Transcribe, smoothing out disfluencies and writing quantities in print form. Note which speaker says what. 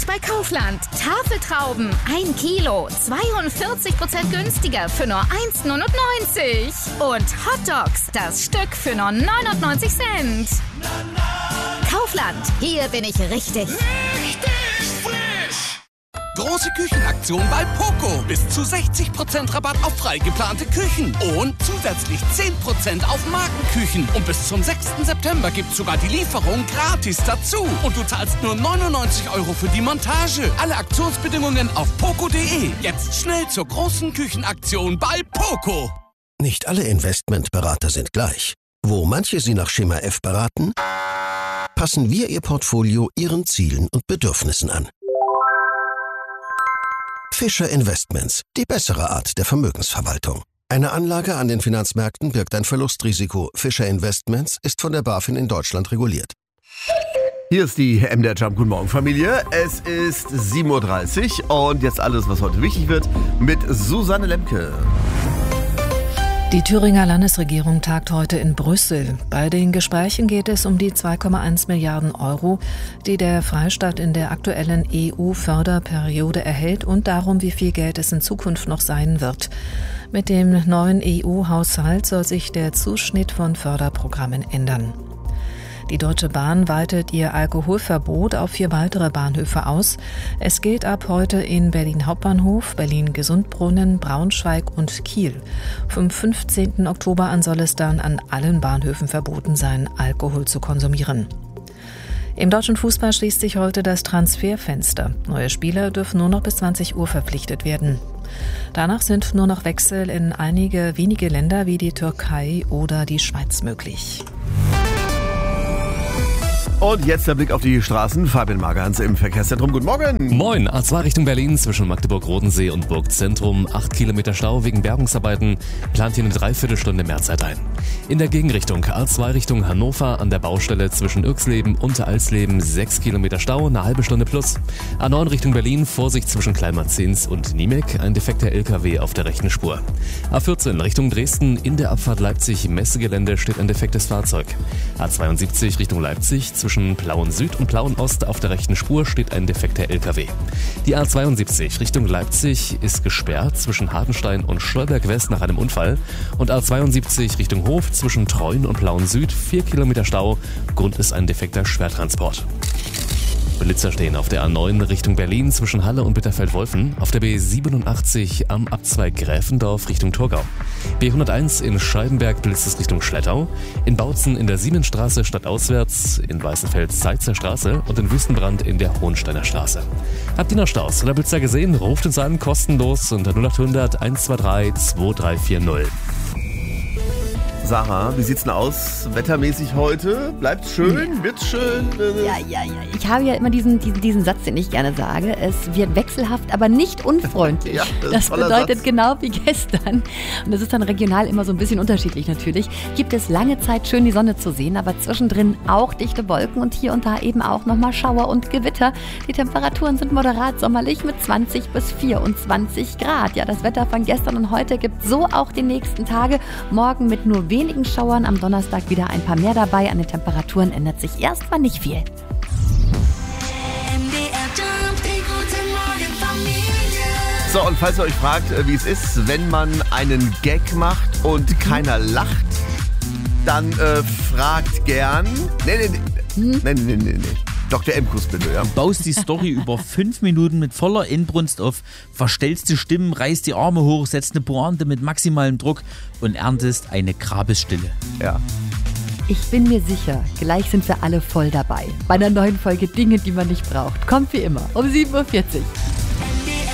Speaker 1: bei Kaufland. Tafeltrauben 1 Kilo, 42% günstiger für nur 1,99. Und Hotdogs, das Stück für nur 99 Cent. Kaufland, hier bin ich richtig.
Speaker 2: Große Küchenaktion bei Poco. Bis zu 60% Rabatt auf frei geplante Küchen. Und zusätzlich 10% auf Markenküchen. Und bis zum 6. September gibt's sogar die Lieferung gratis dazu. Und du zahlst nur 99 € für die Montage. Alle Aktionsbedingungen auf poco.de. Jetzt schnell zur großen Küchenaktion bei Poco.
Speaker 3: Nicht alle Investmentberater sind gleich. Wo manche Sie nach Schema F beraten, passen wir Ihr Portfolio Ihren Zielen und Bedürfnissen an. Fischer Investments, die bessere Art der Vermögensverwaltung. Eine Anlage an den Finanzmärkten birgt ein Verlustrisiko. Fischer Investments ist von der BaFin in Deutschland reguliert.
Speaker 4: Hier ist die MDR Jump. Guten Morgen, Familie. Es ist 7:30 Uhr und jetzt alles, was heute wichtig wird, mit Susanne Lemke.
Speaker 5: Die Thüringer Landesregierung tagt heute in Brüssel. Bei den Gesprächen geht es um die 2,1 Milliarden €, die der Freistaat in der aktuellen EU-Förderperiode erhält und darum, wie viel Geld es in Zukunft noch sein wird. Mit dem neuen EU-Haushalt soll sich der Zuschnitt von Förderprogrammen ändern. Die Deutsche Bahn weitet ihr Alkoholverbot auf 4 weitere Bahnhöfe aus. Es gilt ab heute in Berlin Hauptbahnhof, Berlin-Gesundbrunnen, Braunschweig und Kiel. Vom 15. Oktober an soll es dann an allen Bahnhöfen verboten sein, Alkohol zu konsumieren. Im deutschen Fußball schließt sich heute das Transferfenster. Neue Spieler dürfen nur noch bis 20 Uhr verpflichtet werden. Danach sind nur noch Wechsel in einige wenige Länder wie die Türkei oder die Schweiz möglich.
Speaker 4: Und jetzt der Blick auf die Straßen. Fabian Magerhans im Verkehrszentrum. Guten Morgen.
Speaker 6: Moin. A2 Richtung Berlin zwischen Magdeburg-Rodensee und Burgzentrum. 8 Kilometer Stau wegen Bergungsarbeiten. Plant hier eine Dreiviertelstunde Mehrzeit ein. In der Gegenrichtung A2 Richtung Hannover an der Baustelle zwischen Irxleben und Alsleben 6 Kilometer Stau, eine halbe Stunde plus. A9 Richtung Berlin, Vorsicht zwischen Kleinmarzens und Niemek, ein defekter LKW auf der rechten Spur. A14 Richtung Dresden, in der Abfahrt Leipzig-Messegelände steht ein defektes Fahrzeug. A72 Richtung Leipzig, zwischen Plauen Süd und Plauen Ost auf der rechten Spur steht ein defekter LKW. Die A72 Richtung Leipzig ist gesperrt zwischen Hartenstein und Stolberg West nach einem Unfall. Und A72 Richtung Hof zwischen Treuen und Plauen Süd 4 Kilometer Stau. Grund ist ein defekter Schwertransport. Blitzer stehen auf der A9 Richtung Berlin zwischen Halle und Bitterfeld-Wolfen, auf der B87 am Abzweig Gräfendorf Richtung Thurgau. B101 in Scheibenberg blitzt es Richtung Schlettau, in Bautzen in der Siemensstraße stadtauswärts, in Weißenfels Zeitzer Straße und in Wüstenbrand in der Hohensteiner Straße. Habt ihr noch Staus oder Blitzer gesehen? Ruft uns an, kostenlos unter 0800 123 2340.
Speaker 4: Sarah, wie sieht's denn aus wettermäßig heute? Bleibt's schön? Wird's schön?
Speaker 7: Ja. Ich habe ja immer diesen Satz, den ich gerne sage. Es wird wechselhaft, aber nicht unfreundlich.
Speaker 4: Ja,
Speaker 7: das bedeutet Satz. Genau wie gestern. Und das ist dann regional immer so ein bisschen unterschiedlich natürlich. Gibt es lange Zeit schön die Sonne zu sehen, aber zwischendrin auch dichte Wolken und hier und da eben auch nochmal Schauer und Gewitter. Die Temperaturen sind moderat sommerlich mit 20 bis 24 Grad. Ja, das Wetter von gestern und heute gibt so auch die nächsten Tage. Morgen mit nur wenigen Schauern, am Donnerstag wieder ein paar mehr dabei. An den Temperaturen ändert sich erstmal nicht viel.
Speaker 4: So, und falls ihr euch fragt, wie es ist, wenn man einen Gag macht und keiner lacht, dann fragt gern. Nee. Dr. Emkus bitte, ja.
Speaker 8: Du baust die Story über 5 Minuten mit voller Inbrunst auf, verstellst die Stimmen, reißt die Arme hoch, setzt eine Pointe mit maximalem Druck und erntest eine Grabesstille.
Speaker 4: Ja.
Speaker 7: Ich bin mir sicher, gleich sind wir alle voll dabei. Bei einer neuen Folge Dinge, die man nicht braucht. Kommt wie immer um 7:40 Uhr.